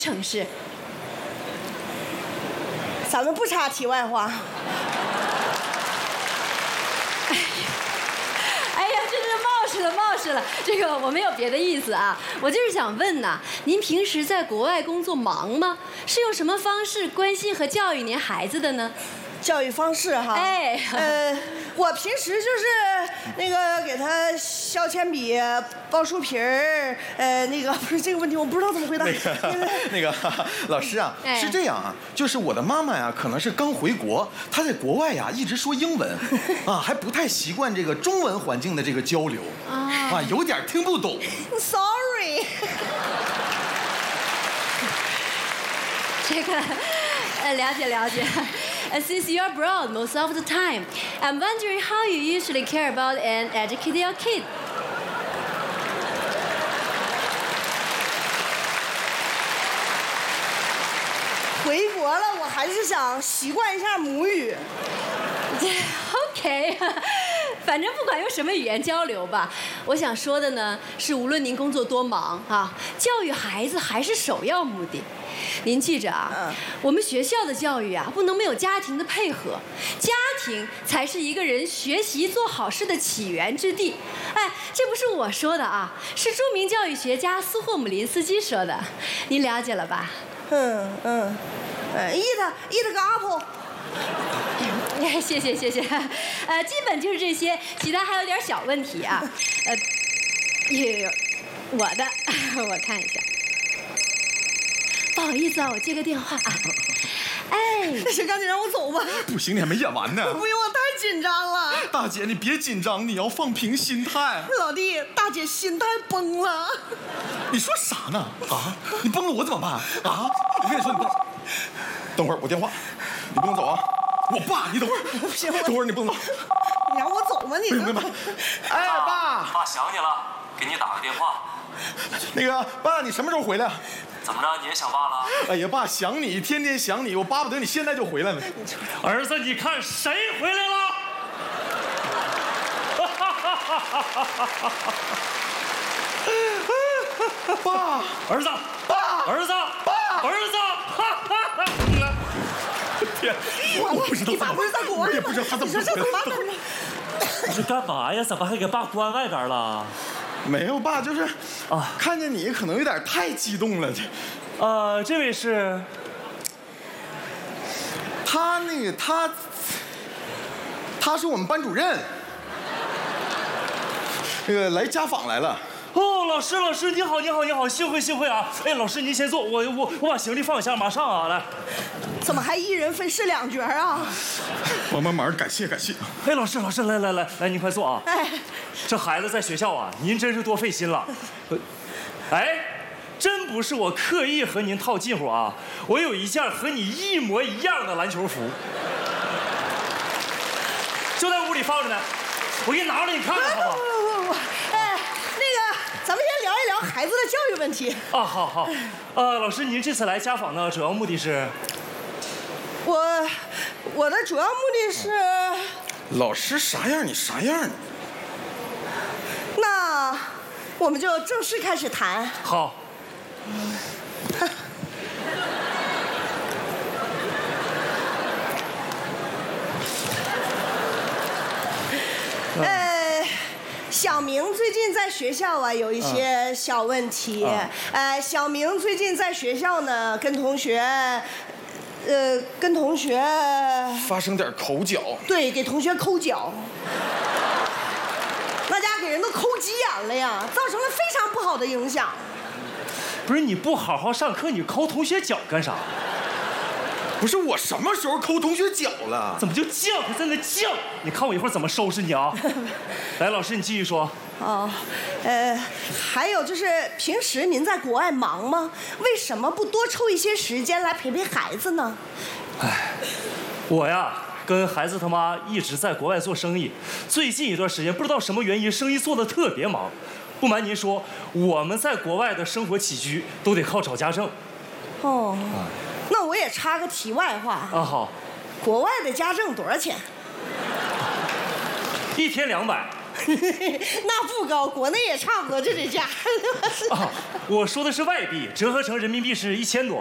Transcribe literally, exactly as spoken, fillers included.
城市。咱们不插题外话。 哎呀，真是冒失了，冒失了。这个我没有别的意思啊，我就是想问呐，您平时在国外工作忙吗？是用什么方式关心和教育您孩子的呢？ 教育方式哈， 哎， 呃，我平时就是那个给他削铅笔、包书皮儿，呃，那个不是这个问题，我不知道怎么回答。 那个那个老师啊， 哎、 是这样啊，就是我的妈妈呀，可能是刚回国，她在国外呀一直说英文，啊，还不太习惯这个中文环境的这个交流，啊，啊有点听不懂。 Sorry。 这个，呃，了解了解。Uh, since you're abroad most of the time, I'm wondering how you usually care about and educate your kid. 回国了，我还是想习惯一下母语。 OK， 反正不管用什么语言交流吧，我想说的呢是，无论您工作多忙啊，教育孩子还是首要目的。您记着啊，嗯、我们学校的教育啊，不能没有家庭的配合，家庭才是一个人学习做好事的起源之地。哎，这不是我说的啊，是著名教育学家苏霍姆林斯基说的，您了解了吧？ 嗯嗯，呃 ，eat eat 个 apple。 谢谢谢谢，呃，基本就是这些，其他还有点小问题啊，呃，有有有，我的，我看一下。不好意思啊，我接个电话啊。哎， 那行，赶紧让我走吧。 不行，你还没演完呢。 不用，我太紧张了。 大姐，你别紧张，你要放平心态。 老弟，大姐心态崩了。 你说啥呢？啊？你崩了我怎么办？啊？我跟你说，你等会儿我电话，你不能走啊。我爸，你等会儿。 不行， 等会儿你不能走。 你让我走吗？你。 不行不行。哎，爸。 爸想你了，给你打个电话。 那个爸，你什么时候回来？ 怎么着，你也想爸了？ 哎呀，爸想你，天天想你，我巴不得你现在就回来呢。 儿子，你看谁回来了？ 爸， 儿子， 爸， 儿子， 爸， 儿子！ 天，我不知道， 你爸不是在国外吗？ 我也不知道他怎么回来的。 你是干嘛呀？怎么还给爸关外边了？ 没有，爸，就是啊， 看见你可能有点太激动了。这， 呃，这位是， 他那个他，他是我们班主任，那个来家访来了。 哦，老师，老师，你好，你好，你好，幸会，幸会啊！哎，老师您先坐，我我我把行李放一下，马上啊，来。 怎么还一人分饰两角啊？ 帮帮忙，感谢感谢。 哎，老师，老师，来来来来，您快坐啊！ 哎， 这孩子在学校啊，您真是多费心了。哎，真不是我刻意和您套近乎啊，我有一件和你一模一样的篮球服，就在屋里放着呢，我给你拿出来，你看看好不好？ 不不不，哎，那个，咱们先聊一聊孩子的教育问题。 啊，好好。呃，老师，您这次来家访呢，主要目的是？ 我，我的主要目的是。 老师啥样你啥样。 那，我们就正式开始谈。 好。 呃，小明最近在学校啊有一些小问题。嗯、呃，小明最近在学校呢，跟同学。呃，跟同学发生点口角， 对，给同学抠脚，那家给人都抠急眼了呀，造成了非常不好的影响。 不是你不好好上课，你抠同学脚干啥？ 不是我什么时候抠同学脚了？ 怎么就犟？还在那犟？你看我一会儿怎么收拾你啊！来，老师你继续说。 哦，呃，还有就是平时您在国外忙吗？为什么不多抽一些时间来陪陪孩子呢？ 哎，我呀跟孩子他妈一直在国外做生意，最近一段时间不知道什么原因，生意做得特别忙。不瞒您说，我们在国外的生活起居都得靠找家政。 哦，啊、那我也插个题外话啊，好， 国外的家政多少钱？ 一天两百。 那不高，国内也差不多就这价。 啊，我说的是外币，折合成人民币是一千多。